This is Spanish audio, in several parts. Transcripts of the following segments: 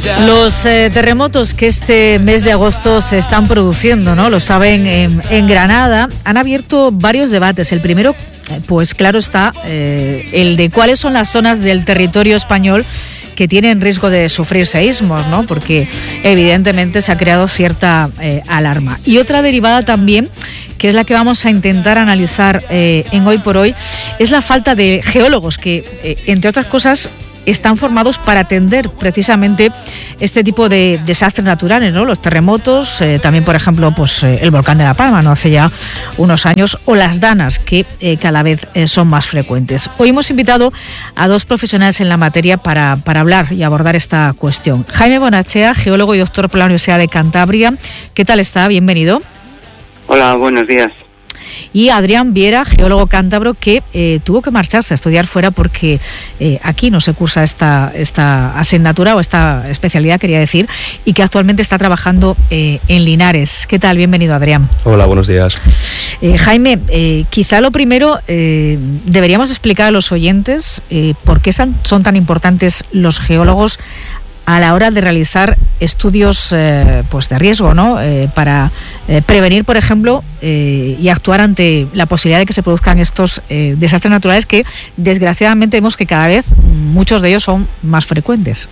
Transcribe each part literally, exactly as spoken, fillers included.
Los eh, terremotos que este mes de agosto se están produciendo, ¿no? Lo saben, en, en Granada han abierto varios debates. El primero, pues claro está, eh, el de cuáles son las zonas del territorio español que tienen riesgo de sufrir seísmos, ¿no? Porque evidentemente se ha creado cierta eh, alarma. Y otra derivada también, que es la que vamos a intentar analizar eh, en Hoy por Hoy, es la falta de geólogos que, eh, entre otras cosas, están formados para atender precisamente este tipo de desastres naturales, ¿no? Los terremotos, eh, también, por ejemplo, pues eh, el volcán de La Palma, ¿no? Hace ya unos años, o las danas, que eh, cada vez eh, son más frecuentes. Hoy hemos invitado a dos profesionales en la materia para, para hablar y abordar esta cuestión. Jaime Bonachea, geólogo y doctor por la Universidad de Cantabria. ¿Qué tal está? Bienvenido. Hola, buenos días. Y Adrián Viera, geólogo cántabro, que eh, tuvo que marcharse a estudiar fuera porque eh, aquí no se cursa esta, esta asignatura o esta especialidad, quería decir, y que actualmente está trabajando eh, en Linares. ¿Qué tal? Bienvenido, Adrián. Hola, buenos días. Eh, Jaime, eh, quizá lo primero, eh, deberíamos explicar a los oyentes eh, por qué son, son tan importantes los geólogos a la hora de realizar estudios eh, pues de riesgo, ¿no? Eh, para eh, prevenir, por ejemplo, eh, y actuar ante la posibilidad de que se produzcan estos eh, desastres naturales que, desgraciadamente, vemos que cada vez muchos de ellos son más frecuentes.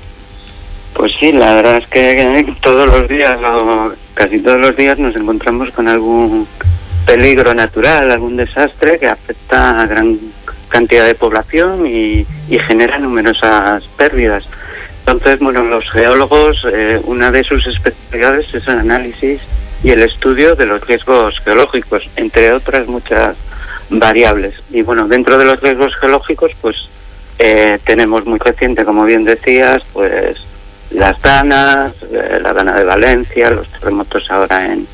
Pues sí, la verdad es que todos los días, o casi todos los días, nos encontramos con algún peligro natural, algún desastre que afecta a gran cantidad de población y, y genera numerosas pérdidas. Entonces, bueno, los geólogos, eh, una de sus especialidades es el análisis y el estudio de los riesgos geológicos, entre otras muchas variables. Y bueno, dentro de los riesgos geológicos, pues eh, tenemos muy reciente, como bien decías, pues las danas, eh, la dana de Valencia, los terremotos ahora en,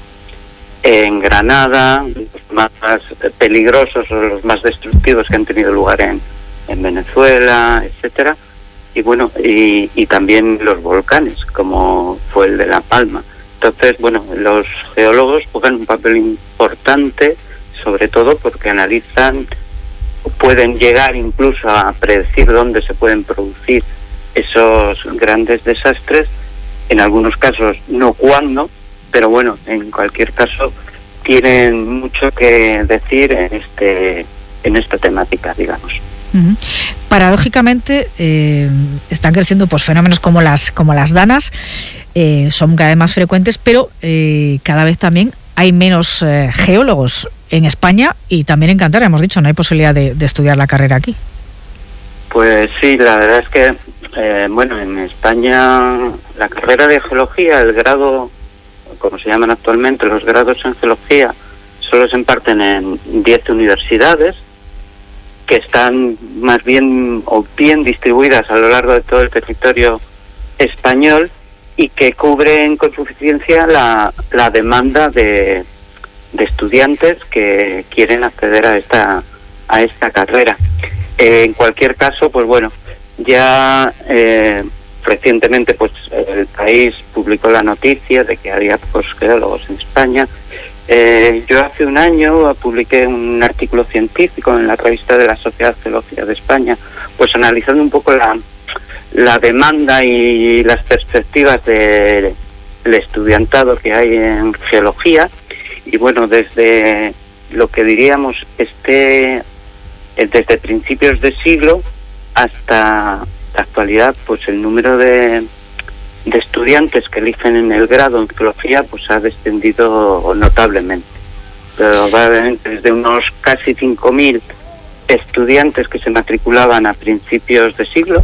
en Granada, los más peligrosos o los más destructivos que han tenido lugar en, en Venezuela, etcétera. Y bueno, y, y también los volcanes, como fue el de La Palma. Entonces, bueno, los geólogos juegan un papel importante, sobre todo porque analizan, pueden llegar incluso a predecir dónde se pueden producir esos grandes desastres, en algunos casos no cuándo, pero bueno, en cualquier caso tienen mucho que decir en este en esta temática, digamos. Uh-huh. Paradójicamente eh, están creciendo pues fenómenos como las como las danas, eh, son cada vez más frecuentes, pero eh, cada vez también hay menos eh, geólogos en España y también en Cantabria. Hemos dicho, no hay posibilidad de, de estudiar la carrera aquí. Pues sí, la verdad es que eh, bueno, en España la carrera de geología, el grado, como se llaman actualmente, los grados en geología, solo se imparten en diez universidades, que están más bien o bien distribuidas a lo largo de todo el territorio español y que cubren con suficiencia la, la demanda de, de estudiantes que quieren acceder a esta a esta carrera. Eh, en cualquier caso, pues bueno, ya eh, recientemente pues el país publicó la noticia de que había pocos geólogos en España. Eh, yo hace un año publiqué un artículo científico en la revista de la Sociedad Geológica de España, pues analizando un poco la, la demanda y las perspectivas del de, estudiantado que hay en geología. Y bueno, desde lo que diríamos este desde principios de siglo hasta la actualidad, pues el número de de estudiantes que eligen en el grado en geología pues ha descendido notablemente. Probablemente desde unos casi cinco mil estudiantes que se matriculaban a principios de siglo,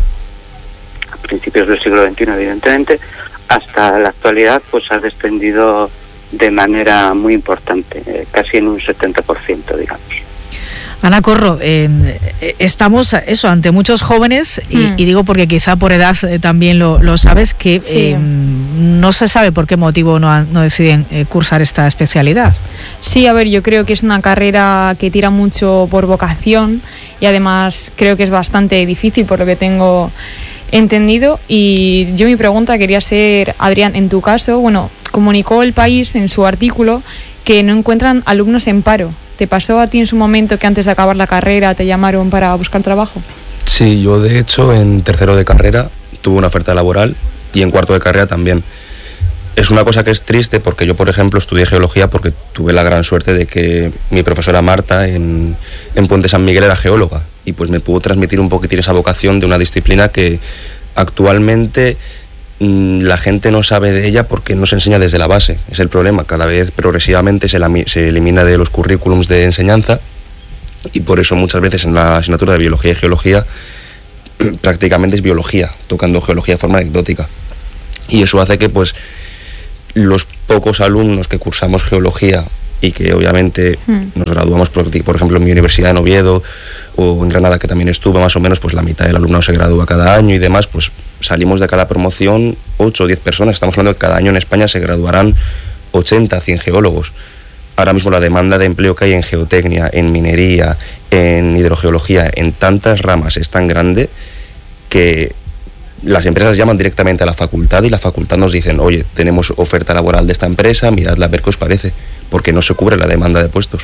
a principios del siglo veintiuno evidentemente, hasta la actualidad pues ha descendido de manera muy importante, eh, casi en un setenta por ciento, digamos. Ana Corro, eh, estamos eso ante muchos jóvenes y, mm. y digo porque quizá por edad eh, también lo, lo sabes, que sí. eh, no se sabe por qué motivo no, no deciden eh, cursar esta especialidad. Sí, a ver, yo creo que es una carrera que tira mucho por vocación y además creo que es bastante difícil por lo que tengo entendido. Y yo mi pregunta quería ser, Adrián, en tu caso, bueno, comunicó El País en su artículo que no encuentran alumnos en paro. ¿Te pasó a ti en su momento que antes de acabar la carrera te llamaron para buscar trabajo? Sí, yo de hecho en tercero de carrera tuve una oferta laboral y en cuarto de carrera también. Es una cosa que es triste porque yo, por ejemplo, estudié geología porque tuve la gran suerte de que mi profesora Marta en, en Puente San Miguel era geóloga y pues me pudo transmitir un poquitín esa vocación de una disciplina que actualmente mmm, la gente no sabe de ella porque no se enseña desde la base. Es el problema, cada vez progresivamente se, la, se elimina de los currículums de enseñanza y por eso muchas veces en la asignatura de biología y geología prácticamente es biología, tocando geología de forma anecdótica. Y eso hace que pues los pocos alumnos que cursamos geología y que obviamente hmm. nos graduamos, por, por ejemplo, en mi universidad en Oviedo o en Granada, que también estuve, más o menos, pues la mitad del alumnado se gradúa cada año y demás, pues salimos de cada promoción ocho o diez personas. Estamos hablando de que cada año en España se graduarán ochenta, cien geólogos. Ahora mismo la demanda de empleo que hay en geotecnia, en minería, en hidrogeología, en tantas ramas es tan grande que las empresas llaman directamente a la facultad y la facultad nos dicen, oye, tenemos oferta laboral de esta empresa, miradla a ver qué os parece, porque no se cubre la demanda de puestos.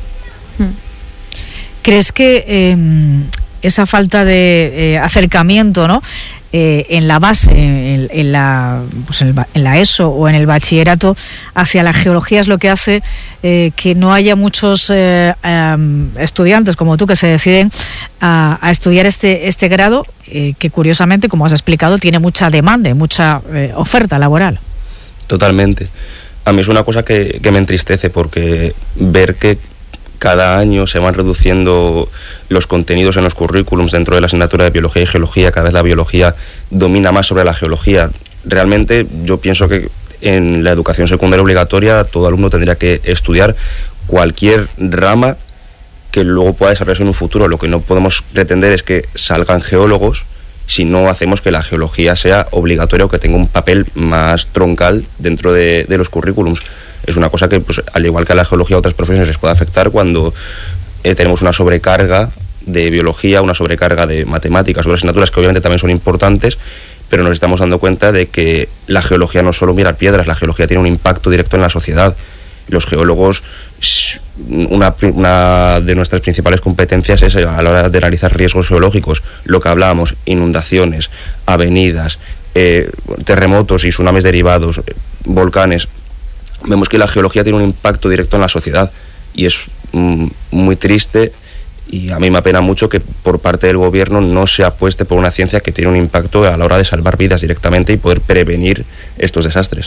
¿Crees que eh, esa falta de eh, acercamiento, ¿no? Eh, en la base, en, en, la, pues en, el, en la ESO o en el bachillerato hacia la geología es lo que hace eh, que no haya muchos eh, um, estudiantes como tú que se deciden a, a estudiar este, este grado eh, que curiosamente, como has explicado, tiene mucha demanda y mucha eh, oferta laboral? Totalmente. A mí es una cosa que, que me entristece porque ver que cada año se van reduciendo los contenidos en los currículums dentro de la asignatura de biología y geología, cada vez la biología domina más sobre la geología. Realmente yo pienso que en la educación secundaria obligatoria todo alumno tendría que estudiar cualquier rama que luego pueda desarrollarse en un futuro. Lo que no podemos pretender es que salgan geólogos si no hacemos que la geología sea obligatoria o que tenga un papel más troncal dentro de, de los currículums. Es una cosa que, pues, al igual que a la geología, a otras profesiones les puede afectar cuando eh, tenemos una sobrecarga de biología, una sobrecarga de matemáticas, otras asignaturas que obviamente también son importantes, pero nos estamos dando cuenta de que la geología no es solo mirar piedras, la geología tiene un impacto directo en la sociedad. Los geólogos, una, una de nuestras principales competencias es a la hora de analizar riesgos geológicos, lo que hablábamos, inundaciones, avenidas, eh, terremotos y tsunamis derivados, eh, volcanes. Vemos que la geología tiene un impacto directo en la sociedad y es mm, muy triste, y a mí me apena mucho que por parte del gobierno no se apueste por una ciencia que tiene un impacto a la hora de salvar vidas directamente y poder prevenir estos desastres.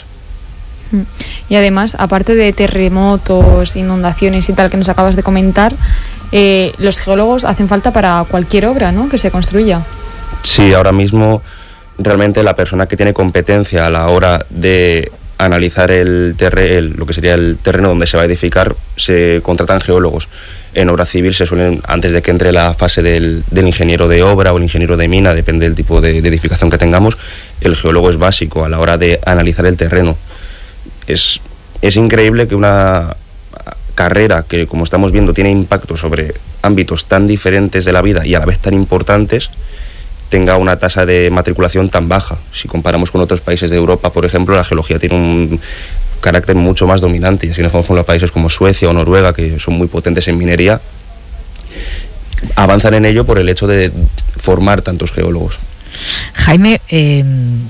Y además, aparte de terremotos, inundaciones y tal que nos acabas de comentar, eh, los geólogos hacen falta para cualquier obra, ¿no?, que se construya. Sí, ahora mismo realmente la persona que tiene competencia a la hora de analizar el terre el, lo que sería el terreno donde se va a edificar, se contratan geólogos. En obra civil se suelen, antes de que entre la fase del, del ingeniero de obra o el ingeniero de mina, depende del tipo de, de edificación que tengamos, el geólogo es básico a la hora de analizar el terreno. Es, es increíble que una carrera que, como estamos viendo, tiene impacto sobre ámbitos tan diferentes de la vida y a la vez tan importantes, tenga una tasa de matriculación tan baja. Si comparamos con otros países de Europa, por ejemplo, la geología tiene un carácter mucho más dominante, y así nos vamos con los países como Suecia o Noruega, que son muy potentes en minería, avanzan en ello por el hecho de formar tantos geólogos. Jaime, eh,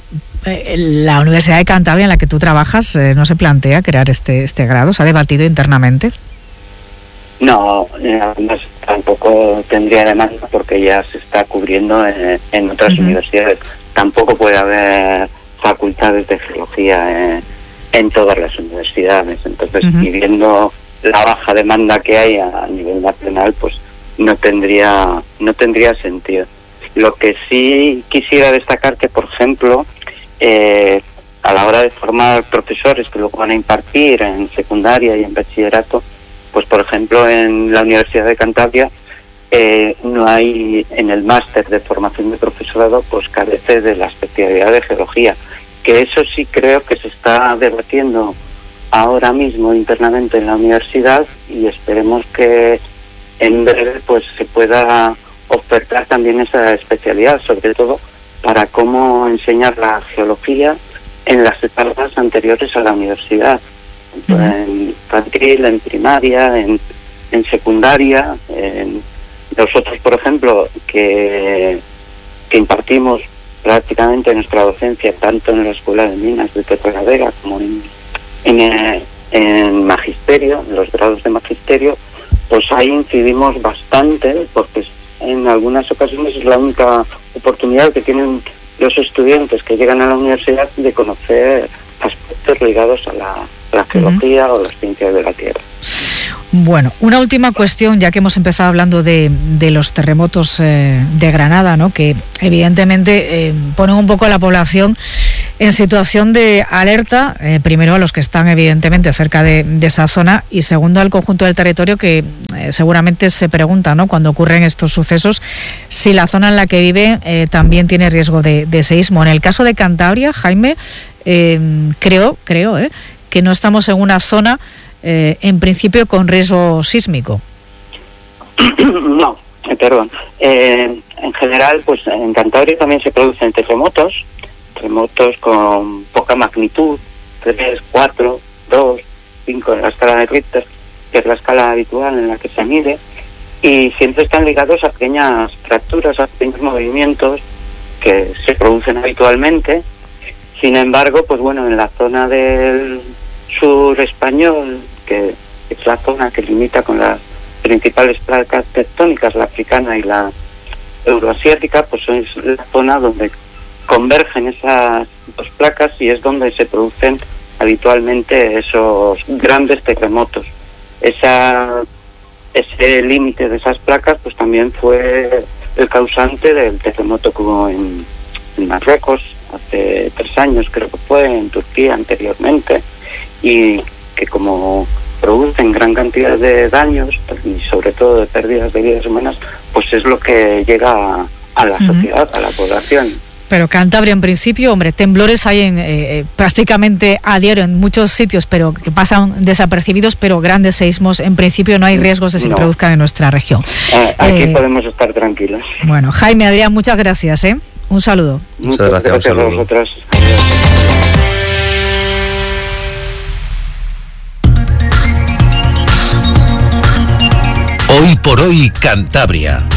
la Universidad de Cantabria en la que tú trabajas, eh, ¿no se plantea crear este, este grado? ¿Se ha debatido internamente? No, además tampoco tendría demanda porque ya se está cubriendo en, en otras uh-huh. universidades. Tampoco puede haber facultades de geología en, en todas las universidades. Entonces, uh-huh. y viendo la baja demanda que hay a, a nivel nacional, pues no tendría no tendría sentido. Lo que sí quisiera destacar que, por ejemplo, eh, a la hora de formar profesores que luego van a impartir en secundaria y en bachillerato, pues por ejemplo en la Universidad de Cantabria eh, no hay, en el máster de formación de profesorado, pues carece de la especialidad de geología, que eso sí creo que se está debatiendo ahora mismo internamente en la universidad, y esperemos que en breve pues se pueda ofertar también esa especialidad, sobre todo para cómo enseñar la geología en las etapas anteriores a la universidad. En infantil, en primaria, en, en secundaria. En nosotros, por ejemplo, que, que impartimos prácticamente nuestra docencia, tanto en la Escuela de Minas de Petrolavega como en, en, eh, en magisterio, en los grados de magisterio, pues ahí incidimos bastante, porque en algunas ocasiones es la única oportunidad que tienen los estudiantes que llegan a la universidad de conocer aspectos ligados a la, a la geología uh-huh. o las ciencias de la Tierra. Bueno, una última cuestión, ya que hemos empezado hablando de, de los terremotos eh, de Granada, ¿no? Que evidentemente eh, ponen un poco a la población en situación de alerta, eh, primero a los que están evidentemente cerca de, de esa zona y segundo al conjunto del territorio que eh, seguramente se pregunta, ¿no? Cuando ocurren estos sucesos, si la zona en la que vive eh, también tiene riesgo de, de seísmo. En el caso de Cantabria, Jaime, eh, creo, creo eh, que no estamos en una zona Eh, en principio con riesgo sísmico. No, eh, perdón. Eh, en general, pues en Cantabria también se producen terremotos, terremotos con poca magnitud, tres, cuatro, dos, cinco en la escala de Richter, que es la escala habitual en la que se mide, y siempre están ligados a pequeñas fracturas, a pequeños movimientos que se producen habitualmente. Sin embargo, pues bueno, en la zona del sur español, que es la zona que limita con las principales placas tectónicas, la africana y la euroasiática, pues es la zona donde convergen esas dos placas y es donde se producen habitualmente esos grandes terremotos. Esa, ese límite de esas placas pues también fue el causante del terremoto que hubo en, en Marruecos hace tres años, creo que fue, en Turquía anteriormente, y que como producen gran cantidad de daños y sobre todo de pérdidas de vidas humanas, pues es lo que llega a, a la uh-huh. sociedad, a la población. Pero Cantabria en principio, hombre, temblores hay en eh, prácticamente a diario en muchos sitios, pero que pasan desapercibidos, pero grandes seísmos en principio no hay riesgos de que se no. produzcan en nuestra región. Eh, aquí eh, podemos estar tranquilos. Bueno, Jaime, Adrián, muchas gracias, ¿eh? Un saludo. Muchas gracias, gracias un saludo. a vosotros. Hoy por hoy Cantabria.